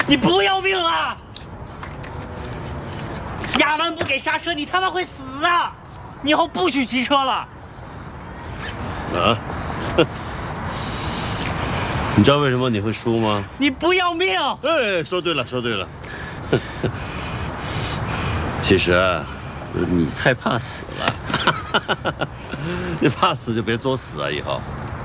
你不要命啊！压弯不给刹车，你他妈会死啊！你以后不许骑车了。 啊？你知道为什么你会输吗？ 你不要命！ 哎，说对了，说对了。其实啊，你太怕死了。你怕死就别作死啊！以后。